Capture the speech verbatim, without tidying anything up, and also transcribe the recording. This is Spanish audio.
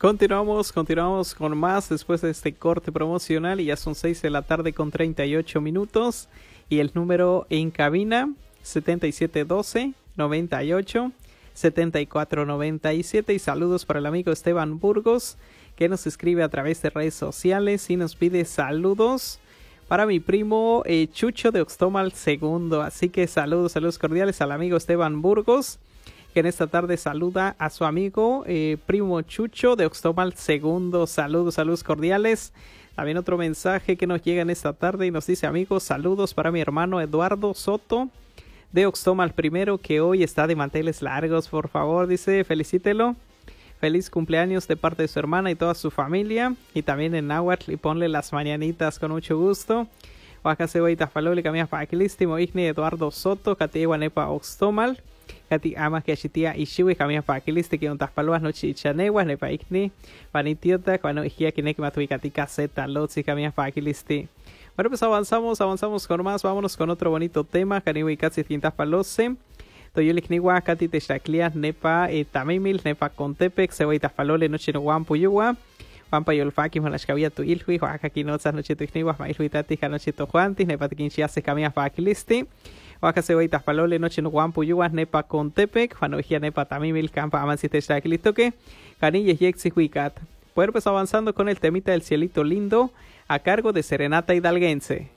Continuamos, continuamos con más después de este corte promocional y ya son seis de la tarde con treinta y ocho minutos y el número en cabina setenta y siete doce noventa y ocho setenta y cuatro noventa y siete y saludos para el amigo Esteban Burgos que nos escribe a través de redes sociales y nos pide saludos para mi primo eh, Chucho de Oxtomal segundo, así que saludos, saludos cordiales al amigo Esteban Burgos que en esta tarde saluda a su amigo eh, primo Chucho de Oxtomal segundo. Saludos, saludos cordiales. También otro mensaje que nos llega en esta tarde y nos dice, amigos, saludos para mi hermano Eduardo Soto de Oxtomal primero, que hoy está de manteles largos. Por favor, dice, felicítelo. Feliz cumpleaños de parte de su hermana y toda su familia. Y también en náhuatl y ponle las mañanitas con mucho gusto. Oaxaca Ceboitas Palole, Camilla Paquilistimo, Igne Eduardo Soto, Catigua Nepa Oxtomal. Kati amas que chitia ishiwi kamia pakilisti que untas paluas no chichaneguas nepa ikni panitiota cuando ijia que nekma tu ikatika zeta lotsi kamia pakilisti. Bueno, pues avanzamos, avanzamos con más, vámonos con otro bonito tema, kaniwi katsi tintas palose. Toyolik niwa kati techaklia nepa tamimil nepa contepec ceboitas palole noche no guampuyua. Pampa yolfaki monashkavia tu ilhui, Oaxaca quinotzas noche tu ikniwas ma ilhui tati noche to juantis nepa tikinchiase kamia pakilisti. Oaxaca Ceboitas Palole, noche no guampu yuas, nepa contepec, juanovijia nepa tamimil, campa amancite shaquilistoque, canilles yexi huicat. Bueno, pues avanzando con el temita del cielito lindo, a cargo de Serenata Hidalguense.